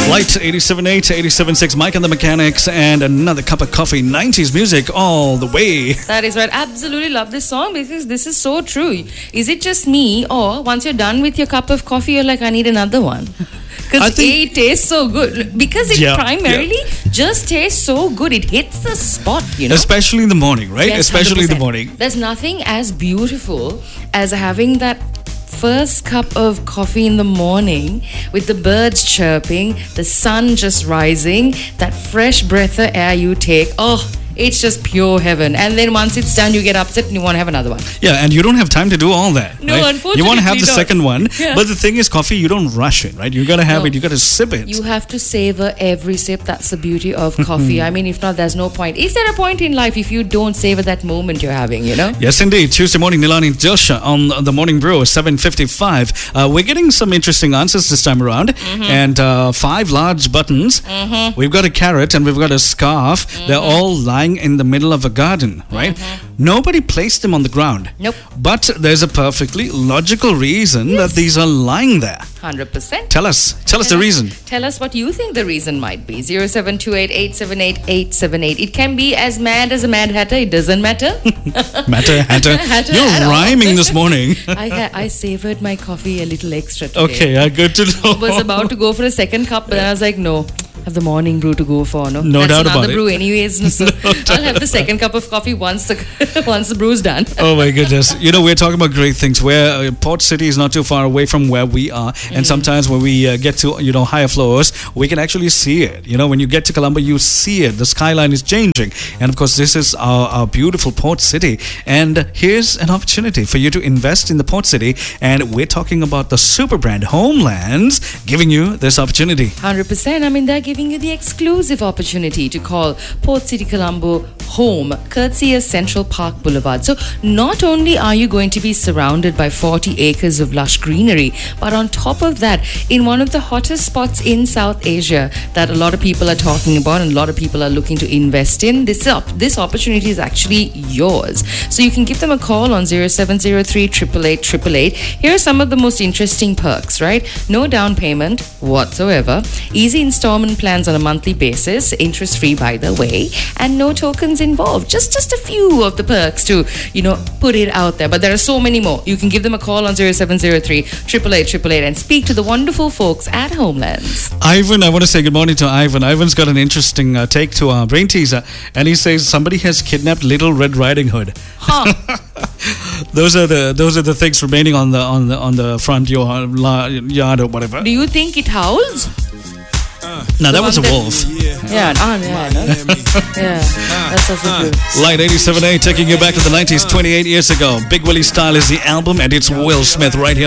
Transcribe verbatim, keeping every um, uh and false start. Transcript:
Light eighty-seven point eight, eighty-seven point six, Mike and the Mechanics, and another cup of coffee. nineties music all the way. That is right. Absolutely love this song because this is so true. Is it just me, or once you're done with your cup of coffee, you're like, I need another one? Because it tastes so good. Because it yeah, primarily yeah. just tastes so good. It hits the spot, you know. Especially in the morning, right? Yes, Especially in the one hundred percent. morning. There's nothing as beautiful as having that first cup of coffee in the morning with the birds chirping, the sun just rising, that fresh breath of air you take. Oh, it's just pure heaven. And then once it's done, you get upset and you want to have another one. Yeah, and you don't have time to do all that. No, right? unfortunately, you want to have the not. second one, Yeah. but the thing is, coffee, you don't rush it, right? You got to have No. it, you got to sip it. You have to savor every sip. That's the beauty of coffee. I mean, if not, there's no point. Is there a point in life if you don't savor that moment you're having, you know? Yes, indeed. Tuesday morning, Nilani Josha on the Morning Brew, seven fifty-five. Uh, we're getting some interesting answers this time around. Mm-hmm. And uh, five large buttons. Mm-hmm. We've got a carrot and we've got a scarf. Mm-hmm. They're all lying in the middle of a garden, right? Mm-hmm. Nobody placed them on the ground. Nope. But there's a perfectly logical reason Yes. that these are lying there. one hundred percent. Tell us. Tell us the reason. Tell us what you think the reason might be. zero seven two eight, eight seven eight, eight seven eight. It can be as mad as a mad hatter. It doesn't matter. Matter, hatter. Hatter You're at all. rhyming this morning. I I savored my coffee a little extra today. Okay, uh, good to know. I was about to go for a second cup, but then I was like, no. Have the morning brew to go for, no? No That's doubt another about it. brew anyways. No, so I'll have the second cup of coffee once the once the brew's done. Oh my goodness. You know, we're talking about great things where uh, Port City is not too far away from where we are. Mm. And sometimes when we uh, get to, you know, higher floors, we can actually see it. You know, when you get to Colombo, you see it. The skyline is changing. And of course, this is our, our beautiful Port City. And here's an opportunity for you to invest in the Port City. And we're talking about the super brand Homelands giving you this opportunity. one hundred percent. I mean, they're giving you the exclusive opportunity to call Port City Colombo home, courtesy of Central Park Boulevard. So not only are you going to be surrounded by forty acres of lush greenery, but on top of that, in one of the hottest spots in South Asia that a lot of people are talking about and a lot of people are looking to invest in, this, op- this opportunity is actually yours. So you can give them a call on zero seven zero three, eight eight eight, eight eight eight. Here are some of the most interesting perks, right? No down payment whatsoever, easy installment plans on a monthly basis, interest-free by the way, and no tokens involved. Just just a few of the perks to, you know, put it out there. But there are so many more. You can give them a call on zero seven zero three, eight eight eight, eight eight eight and speak to the wonderful folks at Homelands. Ivan, I want to say good morning to Ivan. Ivan's got an interesting uh, take to our brain teaser, and he says somebody has kidnapped Little Red Riding Hood. Huh. those are the those are the things remaining on the on the on the front yard, yard or whatever. Do you think it howls? No, that was a one that- wolf. Yeah, ah, yeah, no? Yeah, that's also true. Light eighty-seven point eight taking you back to the nineties, twenty-eight years ago. Big Willie Style is the album, and it's Will Smith right here.